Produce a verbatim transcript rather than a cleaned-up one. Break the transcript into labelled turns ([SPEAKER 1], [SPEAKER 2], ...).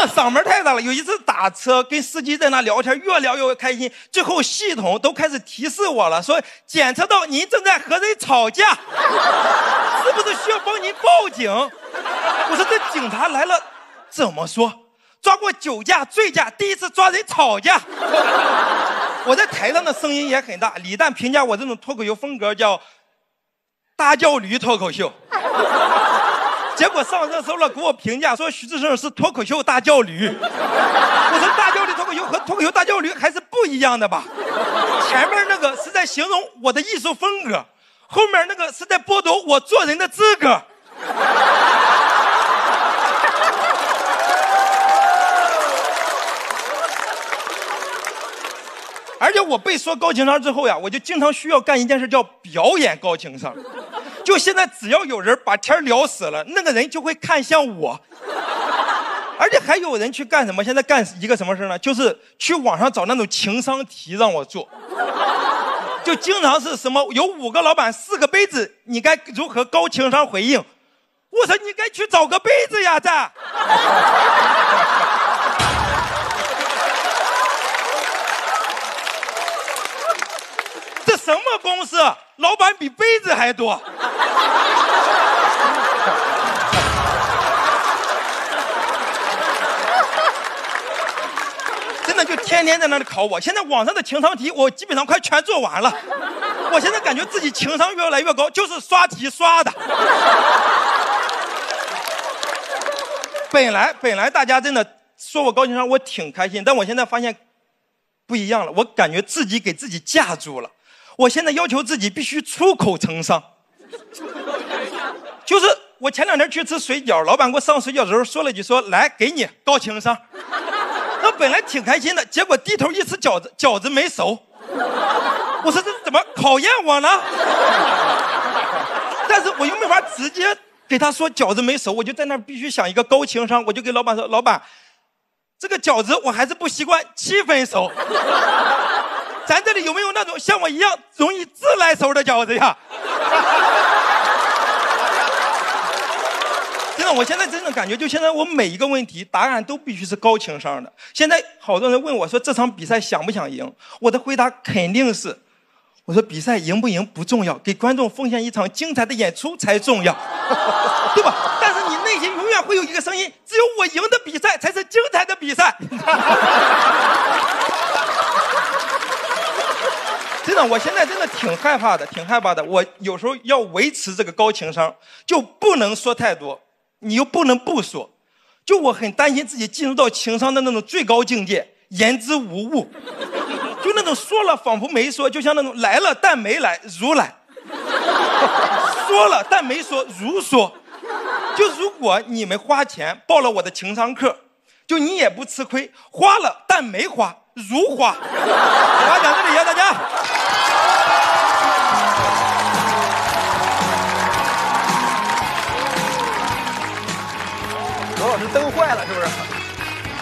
[SPEAKER 1] 的嗓门太大了。有一次打车跟司机在那聊天，越聊越开心，最后系统都开始提示我了，说检测到您正在和人吵架，是不是需要帮您报警？我说这警察来了怎么说？抓过酒驾、醉驾，第一次抓人吵架。我在台上的声音也很大，李诞评价我这种脱口秀风格叫大叫驴脱口秀。结果上热搜了，给我评价说徐志胜是脱口秀大叫驴。我说大叫驴脱口秀和脱口秀大叫驴还是不一样的吧？前面那个是在形容我的艺术风格，后面那个是在剥夺我做人的资格。而且我被说高情商之后呀，我就经常需要干一件事，叫表演高情商。就现在只要有人把天聊死了，那个人就会看向我。而且还有人去干什么？现在干一个什么事呢？就是去网上找那种情商题让我做。就经常是什么有五个老板四个杯子，你该如何高情商回应？我说你该去找个杯子呀，这。这什么公司？老板比杯子还多。真的就天天在那里考我。现在网上的情商题我基本上快全做完了。我现在感觉自己情商越来越高，就是刷题刷的。本来本来大家真的说我高情商，我挺开心，但我现在发现不一样了，我感觉自己给自己架住了。我现在要求自己必须出口成章。就是我前两天去吃水饺，老板给我上水饺的时候说了一句，说来给你高情商。那本来挺开心的，结果低头一吃饺子，饺子没熟。我说这怎么考验我呢？但是我又没法直接给他说饺子没熟，我就在那必须想一个高情商，我就给老板说，老板，这个饺子我还是不习惯七分熟。咱这里有没有那种像我一样容易自来熟的饺子呀？真的，我现在真的感觉，就现在我每一个问题答案都必须是高情商的。现在好多人问我说这场比赛想不想赢，我的回答肯定是，我说比赛赢不赢不重要，给观众奉献一场精彩的演出才重要，对吧？但是你内心永远会有一个声音，只有我赢的比赛才是精彩的比赛。真的，我现在真的挺害怕的，挺害怕的。我有时候要维持这个高情商，就不能说太多，你又不能不说。就我很担心自己进入到情商的那种最高境界，言之无物。就那种说了仿佛没说，就像那种来了但没来，如来；说了但没说，如说。就如果你们花钱报了我的情商课，就你也不吃亏，花了但没花，如花。我讲这里，谢谢大家。